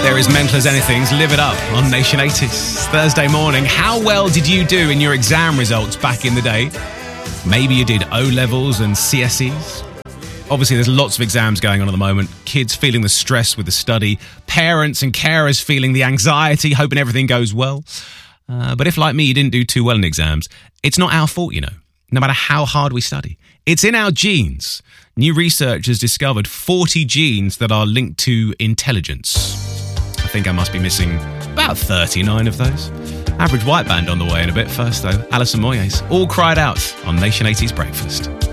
There is Mental as Anything's Live It Up on Nation 80s. Thursday morning. How well did you do in your exam results back in the day? Maybe you did O-levels and CSEs. Obviously, there's lots of exams going on at the moment. Kids feeling the stress with the study. Parents and carers feeling the anxiety, hoping everything goes well. But if, like me, you didn't do too well in exams, it's not our fault, you know, no matter how hard we study. It's in our genes. New research has discovered 40 genes that are linked to intelligence. I think I must be missing about 39 of those. Average White Band on the way in a bit. First, though, Alison Moyes, All Cried Out on Nation 80's Breakfast.